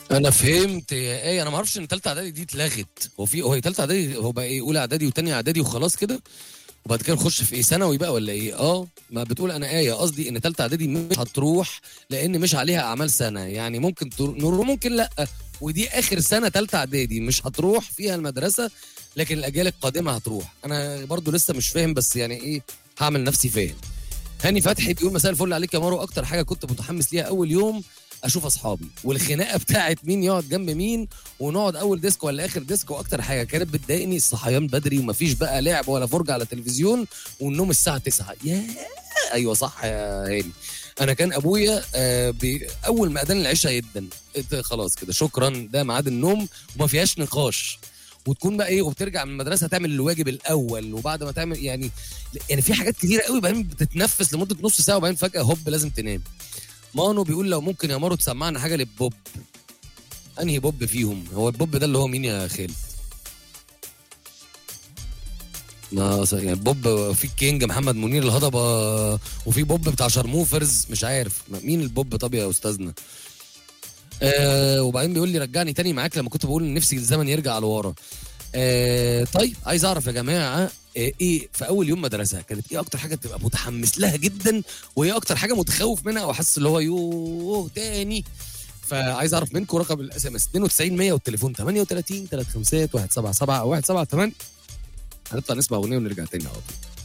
انا فهمت يا ايه، انا ما اعرفش ان ثالثه اعدادي دي اتلغت. هو ثالثه اعدادي هو بقى ايه، اولى اعدادي وثانيه اعدادي وخلاص كده؟ وبعد كده نخش في ايه، ثانوي بقى ولا ايه؟ ما بتقول انا ايه قصدي ان ثالثه اعدادي مش هتروح لان مش عليها اعمال سنه، يعني ممكن نور ممكن لا. ودي اخر سنه ثالثه اعدادي مش هتروح فيها المدرسه، لكن الاجيال القادمه هتروح. انا برضو لسه مش فاهم، بس يعني ايه، هعمل نفسي فاهم. هاني فتحي بيقول مساء الفل عليك يا مارو، اكتر حاجه كنت متحمس ليها اول يوم اشوف اصحابي، والخناقه بتاعت مين يقعد جنب مين، ونقعد اول ديسك ولا اخر ديسك. واكتر حاجه كانت بتضايقني الصحيان بدري ومفيش بقى لعب ولا فرجه على تلفزيون، والنوم الساعه 9. ايوه صح يا هاني. انا كان ابويا اول ما اذان العشاء يدن خلاص كده شكرا، ده ميعاد النوم وما فيهاش نقاش. وتكون بقى ايه، وبترجع من المدرسه تعمل الواجب الاول، وبعد ما تعمل يعني في حاجات كتيره قوي، بعدين بتتنفس لمده نص ساعه وبعدين فجاه هوب لازم تنام. مانو بيقول لو ممكن يا مارو تسمعنا حاجه للبوب. انهي بوب فيهم؟ هو البوب ده اللي هو مين يا خالد؟ ما يعني بوب في الكينج محمد منير الهضبه، وفي بوب بتاع شارموفرز، مش عارف مين البوب. طب يا استاذنا. وبعدين بيقول لي رجعني تاني معاك لما كنت بقول ان نفسي الزمن يرجع لورا. طيب عايز اعرف يا جماعه، ايه في اول يوم مدرسه كانت ايه اكتر حاجه بتبقى متحمس لها جدا، وايه اكتر حاجه متخوف منها او حاسس اللي هو يوه تاني؟ فعايز اعرف منكم رقم الاس ام اس 92 100 والتليفون 38 35177 او 178. هنطلع نسمع اغنيه ونرجع تاني على طول.